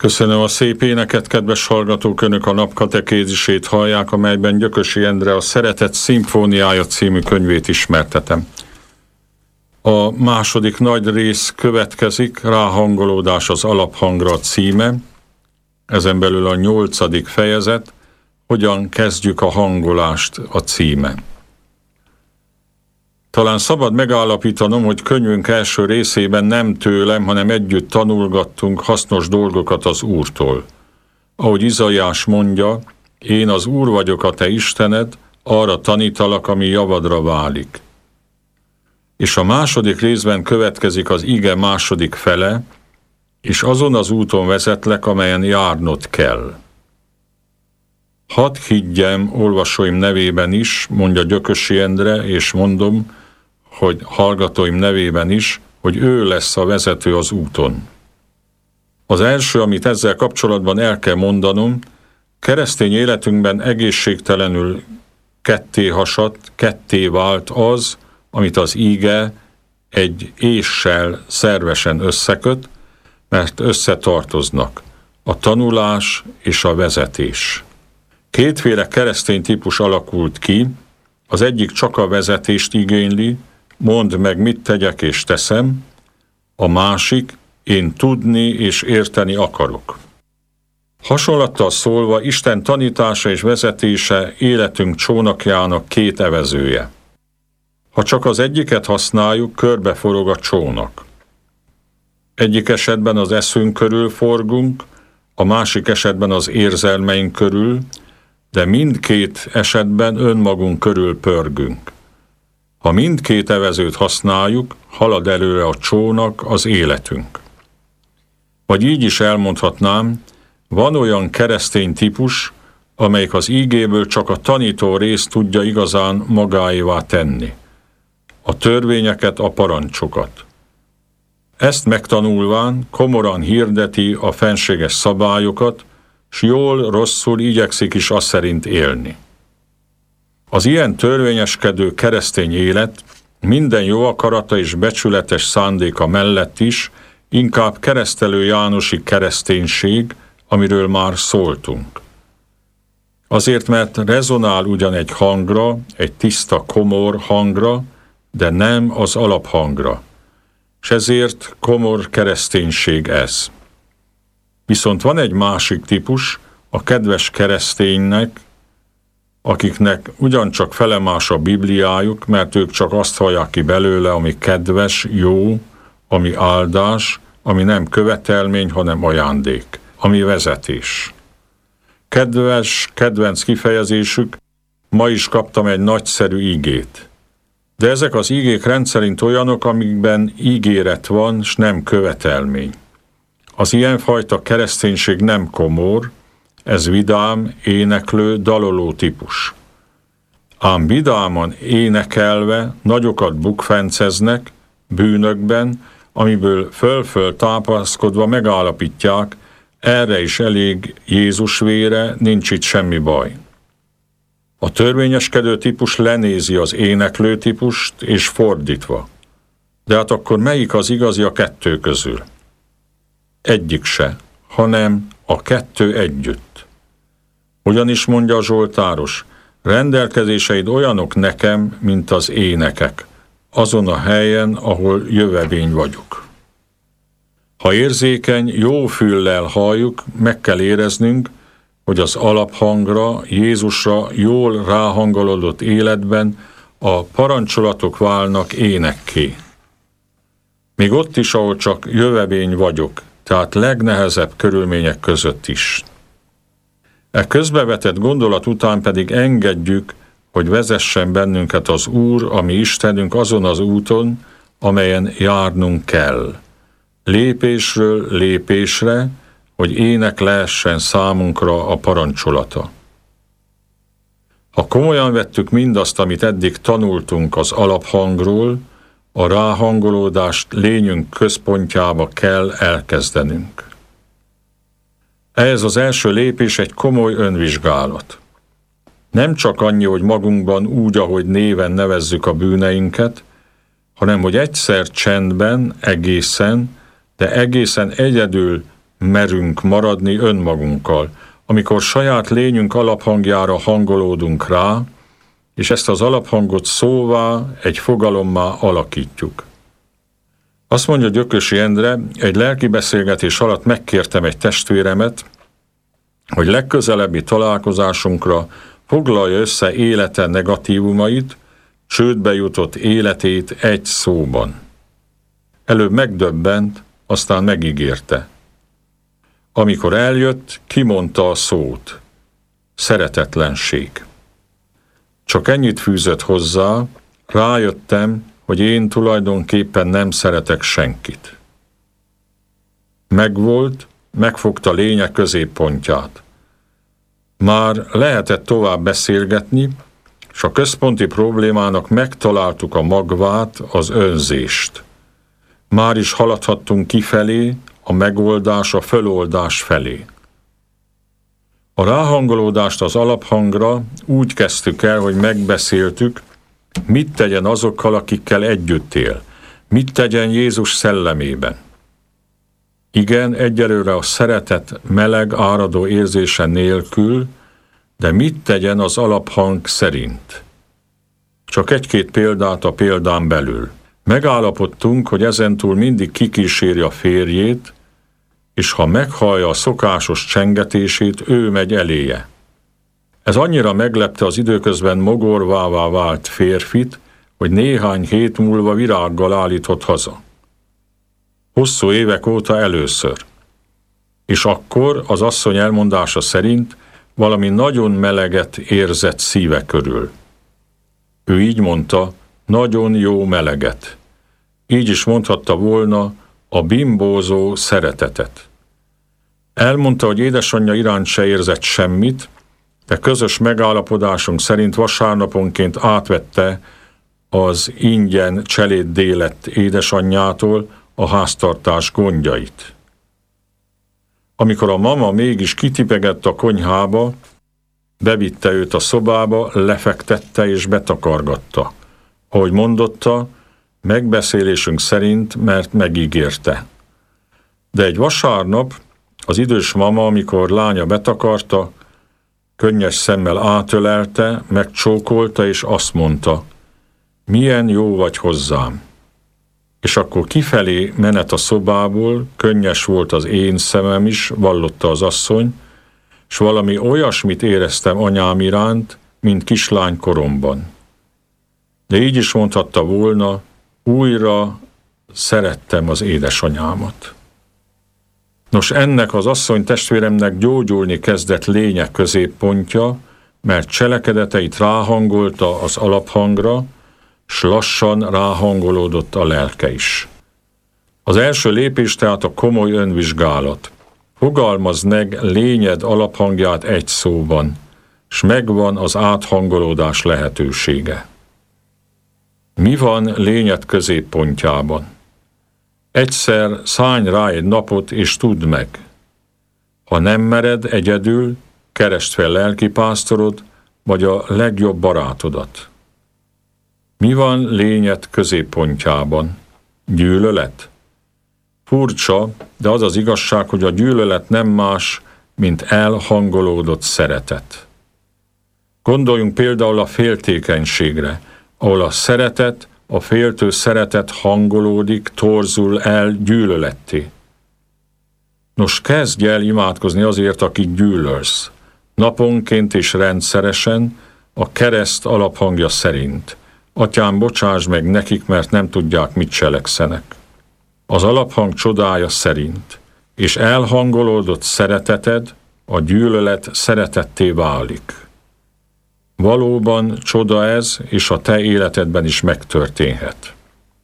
Köszönöm a szép éneket, kedves hallgatók! Önök a napkatekézisét hallják, amelyben Gyökösi Endre a Szeretet szimfóniája című könyvét ismertetem. A második nagy rész következik, ráhangolódás az alaphangra címe, ezen belül a 8. fejezet, hogyan kezdjük a hangolást a címe. Talán szabad megállapítanom, hogy könyvünk első részében nem tőlem, hanem együtt tanulgattunk hasznos dolgokat az Úrtól. Ahogy Izaiás mondja, én az Úr vagyok a te Istened, arra tanítalak, ami javadra válik. És a második részben következik az ige második fele, és azon az úton vezetlek, amelyen járnod kell. Hadd higgyem olvasóim nevében is, mondja Gyökösi Endre, és mondom, hogy hallgatóim nevében is, hogy ő lesz a vezető az úton. Az első, amit ezzel kapcsolatban el kell mondanom, keresztény életünkben egészségtelenül ketté hasadt, ketté vált az, amit az íge egy éssel szervesen összeköt, mert összetartoznak a tanulás és a vezetés. Kétféle keresztény típus alakult ki, az egyik csak a vezetést igényli, mondd meg, mit tegyek és teszem, a másik, én tudni és érteni akarok. Hasonlattal szólva, Isten tanítása és vezetése életünk csónakjának két evezője. Ha csak az egyiket használjuk, körbeforog a csónak. Egyik esetben az eszünk körül forgunk, a másik esetben az érzelmeink körül, de mindkét esetben önmagunk körül pörgünk. Ha mindkét evezőt használjuk, halad előre a csónak, az életünk. Vagy így is elmondhatnám, van olyan keresztény típus, amelyik az ígéből csak a tanító részt tudja igazán magáévá tenni. A törvényeket, a parancsokat. Ezt megtanulván komoran hirdeti a fenséges szabályokat, s jól-rosszul igyekszik is azt szerint élni. Az ilyen törvényeskedő keresztény élet minden jó akarata és becsületes szándéka mellett is inkább keresztelő jánosi kereszténység, amiről már szóltunk. Azért, mert rezonál ugyan egy hangra, egy tiszta, komor hangra, de nem az alaphangra, s ezért komor kereszténység ez. Viszont van egy másik típus, a kedves kereszténynek, akiknek ugyancsak felemás a Bibliájuk, mert ők csak azt hallják ki belőle, ami kedves, jó, ami áldás, ami nem követelmény, hanem ajándék, ami vezetés. Kedvenc kifejezésük, ma is kaptam egy nagyszerű ígét. De ezek az ígék rendszerint olyanok, amikben ígéret van, s nem követelmény. Az ilyenfajta kereszténység nem komor, ez vidám, éneklő, daloló típus. Ám vidáman énekelve nagyokat bukfenceznek bűnökben, amiből föl-föl tápaszkodva megállapítják, erre is elég Jézus vére, nincs itt semmi baj. A törvényeskedő típus lenézi az éneklő típust, és fordítva. De hát akkor melyik az igazi a kettő közül? Egyik se, hanem a kettő együtt. Ugyanis mondja a zsoltáros, rendelkezéseid olyanok nekem, mint az énekek, azon a helyen, ahol jövevény vagyok. Ha érzékeny, jó füllel halljuk, meg kell éreznünk, hogy az alaphangra, Jézusra jól ráhangolódott életben a parancsolatok válnak énekké. Még ott is, ahol csak jövevény vagyok, tehát legnehezebb körülmények között is. E közbevetett gondolat után pedig engedjük, hogy vezessen bennünket az Úr, a mi Istenünk azon az úton, amelyen járnunk kell. Lépésről lépésre, hogy ének lehessen számunkra a parancsolata. Ha komolyan vettük mindazt, amit eddig tanultunk az alaphangról, a ráhangolódást lényünk központjába kell elkezdenünk. Ehhez az első lépés egy komoly önvizsgálat. Nem csak annyi, hogy magunkban úgy, ahogy néven nevezzük a bűneinket, hanem hogy egyszer csendben, de egészen egyedül merünk maradni önmagunkkal, amikor saját lényünk alaphangjára hangolódunk rá, és ezt az alaphangot szóvá, egy fogalommá alakítjuk. Azt mondja Gyökösi Endre, egy lelki beszélgetés alatt megkértem egy testvéremet, hogy legközelebbi találkozásunkra foglalja össze élete negatívumait, csődbe jutott életét egy szóban. Előbb megdöbbent, aztán megígérte. Amikor eljött, kimondta a szót. Szeretetlenség. Csak ennyit fűzött hozzá, rájöttem, hogy én tulajdonképpen nem szeretek senkit. Megvolt, megfogta lények középpontját. Már lehetett tovább beszélgetni, és a központi problémának megtaláltuk a magvát, az önzést. Már is haladhattunk kifelé, a megoldás, a föloldás felé. A ráhangolódást az alaphangra úgy kezdtük el, hogy megbeszéltük, mit tegyen azokkal, akikkel együtt él, mit tegyen Jézus szellemében. Igen, egyelőre a szeretet meleg, áradó érzése nélkül, de mit tegyen az alaphang szerint? Csak egy-két példát a példán belül. Megállapodtunk, hogy ezentúl mindig kikíséri a férjét, és ha meghallja a szokásos csengetését, ő megy eléje. Ez annyira meglepte az időközben mogorvává vált férfit, hogy néhány hét múlva virággal állított haza. Hosszú évek óta először. És akkor az asszony elmondása szerint valami nagyon meleget érzett szíve körül. Ő így mondta, nagyon jó meleget. Így is mondhatta volna a bimbózó szeretetet. Elmondta, hogy édesanyja iránt se érzett semmit, de közös megállapodásunk szerint vasárnaponként átvette az ingyen cseléddélet édesanyjától a háztartás gondjait. Amikor a mama mégis kitipegett a konyhába, bevitte őt a szobába, lefektette és betakargatta. Ahogy mondotta, megbeszélésünk szerint, mert megígérte. De egy vasárnap az idős mama, amikor lánya betakarta, könnyes szemmel átölelte, megcsókolta és azt mondta, milyen jó vagy hozzám. És akkor kifelé menet a szobából, könnyes volt az én szemem is, vallotta az asszony, s valami olyasmit éreztem anyám iránt, mint kislány koromban. De így is mondhatta volna, újra szerettem az édesanyámat. Nos, ennek az asszony testvéremnek gyógyulni kezdett lények középpontja, mert cselekedeteit ráhangolta az alaphangra, s lassan ráhangolódott a lelke is. Az első lépés tehát a komoly önvizsgálat. Fogalmazd meg lényed alaphangját egy szóban, s megvan az áthangolódás lehetősége. Mi van lényed középpontjában? Egyszer szállj rá egy napot, és tudd meg. Ha nem mered egyedül, keresd fel lelkipásztorod, vagy a legjobb barátodat. Mi van lényed középpontjában? Gyűlölet? Furcsa, de az az igazság, hogy a gyűlölet nem más, mint elhangolódott szeretet. Gondoljunk például a féltékenységre, ahol a szeretet, a féltő szeretet hangolódik, torzul el gyűlöletté. Nos, kezdj el imádkozni azért, akit gyűlölsz, naponként és rendszeresen, a kereszt alaphangja szerint. Atyám, bocsáss meg nekik, mert nem tudják, mit cselekszenek. Az alaphang csodája szerint, és elhangolódott szereteted, a gyűlölet szeretetté válik. Valóban csoda ez, és a te életedben is megtörténhet.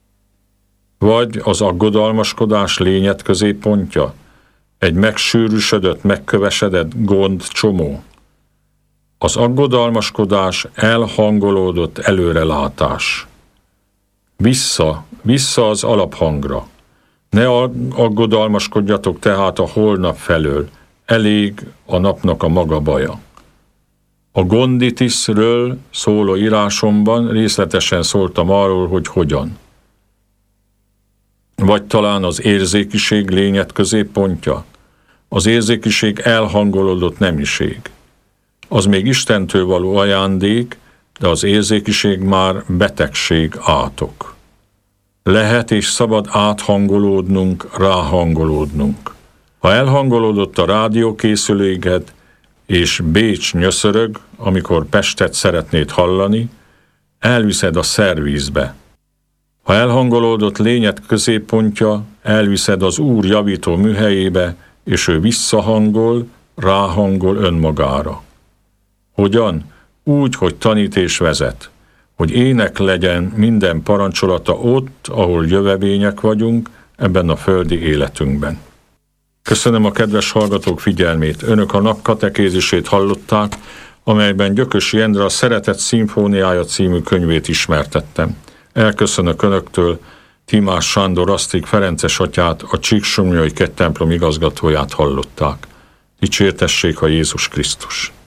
Vagy az aggodalmaskodás lényed középpontja, egy megsűrűsödött, megkövesedett gond csomó. Az aggodalmaskodás elhangolódott előrelátás. Vissza az alaphangra. Ne aggodalmaskodjatok tehát a holnap felől, elég a napnak a maga baja. A gonditiszről szóló írásomban részletesen szóltam arról, hogy hogyan. Vagy talán az érzékiség lényed középpontja. Az érzékiség elhangolódott nemiség. Az még Istentől való ajándék, de az érzékiség már betegség, átok. Lehet és szabad áthangolódnunk, ráhangolódnunk. Ha elhangolódott a rádiókészüléked, és Bécs nyöszörög, amikor Pestet szeretnéd hallani, elviszed a szervízbe. Ha elhangolódott lényed középpontja, elviszed az Úr javító műhelyébe, és ő visszahangol, ráhangol önmagára. Hogyan? Úgy, hogy tanít és vezet, hogy ének legyen minden parancsolata ott, ahol jövevények vagyunk, ebben a földi életünkben. Köszönöm a kedves hallgatók figyelmét. Önök a nap katekézisét hallották, amelyben Gyökösi Endre a Szeretet szimfóniája című könyvét ismertettem. Elköszönök Önöktől, Timás Sándor Asztrik Ferences atyát, a Csíksomlyai templom igazgatóját hallották. Dicsértessék a Jézus Krisztus!